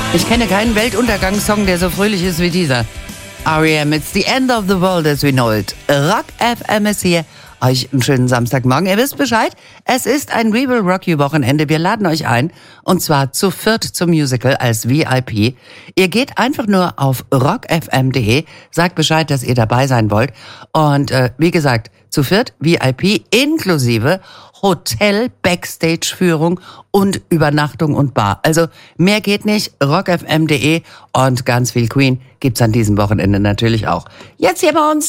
Ich kenne keinen Weltuntergangssong, der so fröhlich ist wie dieser. R.E.M. It's the end of the world as we know it. Rock FM ist hier. Euch einen schönen Samstagmorgen. Ihr wisst Bescheid, es ist ein We Will Rock You Wochenende. Wir laden euch ein, und zwar zu viert zum Musical als VIP. Ihr geht einfach nur auf rockfm.de, sagt Bescheid, dass ihr dabei sein wollt. Und wie gesagt, zu viert VIP inklusive Hotel, Backstage-Führung und Übernachtung und Bar. Also mehr geht nicht. rockfm.de und ganz viel Queen gibt's an diesem Wochenende natürlich auch. Jetzt hier bei uns